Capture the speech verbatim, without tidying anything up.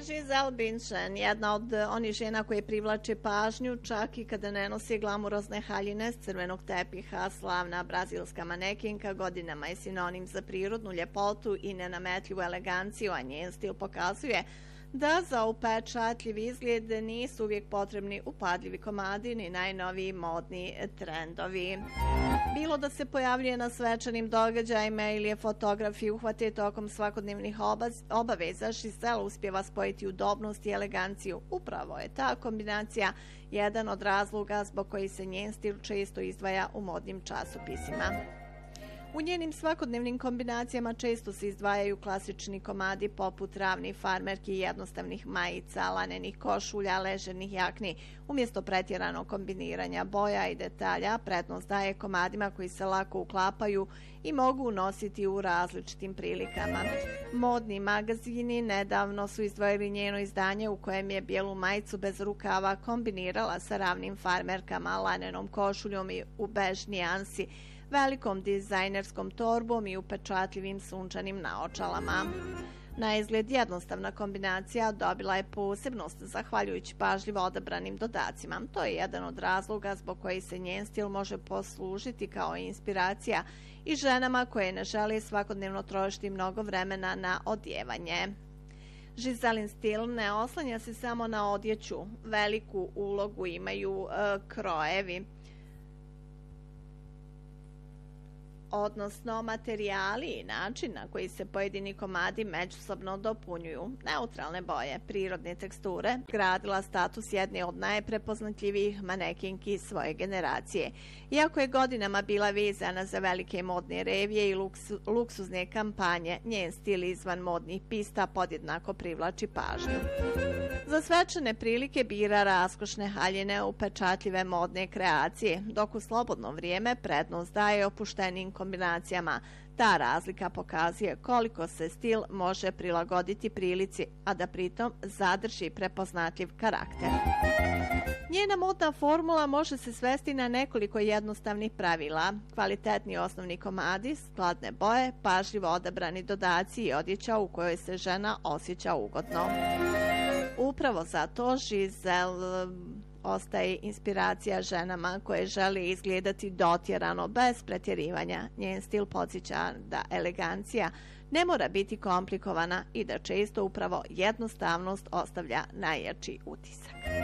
Gisele Bündchen, jedna od onih žena koje privlače pažnju, čak i kada ne nosi glamurozne haljine s crvenog tepiha, slavna brazilska manekinka godinama je sinonim za prirodnu ljepotu i nenametljivu eleganciju, a njen stil pokazuje da za upečatljiv izgled nisu uvijek potrebni upadljivi komadi ni najnoviji modni trendovi. Bilo da se pojavljuje na svečanim događajima ili je fotografi uhvate tokom svakodnevnih obaveza, Gisele uspjeva spojiti udobnost i eleganciju. Upravo je ta kombinacija jedan od razloga zbog koji se njen stil često izdvaja u modnim časopisima. U njenim svakodnevnim kombinacijama često se izdvajaju klasični komadi poput ravnih farmerki, jednostavnih majica, lanenih košulja, ležernih jakni. Umjesto pretjeranog kombiniranja boja i detalja, prednost daje komadima koji se lako uklapaju i mogu nositi u različitim prilikama. Modni magazini nedavno su izdvojili njeno izdanje u kojem je bijelu majicu bez rukava kombinirala sa ravnim farmerkama, lanenom košuljom i u bež nijansi, velikom dizajnerskom torbom i upečatljivim sunčanim naočalama. Na izgled jednostavna kombinacija dobila je posebnost zahvaljujući pažljivo odabranim dodacima. To je jedan od razloga zbog koji se njen stil može poslužiti kao inspiracija i ženama koje ne žele svakodnevno trošiti mnogo vremena na odjevanje. Giselin stil ne oslanja se samo na odjeću. Veliku ulogu imaju e, krojevi, odnosno materijali i način na koji se pojedini komadi međusobno dopunjuju. Neutralne boje, prirodne teksture, gradila status jedne od najprepoznatljivijih manekinki svoje generacije. Iako je godinama bila vezana za velike modne revije i luks, luksuzne kampanje, njen stil izvan modnih pista podjednako privlači pažnju. Za svečane prilike bira raskošne haljine upečatljive modne kreacije, dok u slobodno vrijeme prednost daje opuštenim kombinacijama. Ta razlika pokazuje koliko se stil može prilagoditi prilici, a da pritom zadrži prepoznatljiv karakter. Njena modna formula može se svesti na nekoliko jednostavnih pravila. Kvalitetni osnovni komadi, skladne boje, pažljivo odabrani dodaci i odjeća u kojoj se žena osjeća ugodno. Upravo zato Gisele ostaje inspiracija ženama koje žele izgledati dotjerano bez pretjerivanja. Njen stil podsjeća da elegancija ne mora biti komplikovana i da često upravo jednostavnost ostavlja najjači utisak.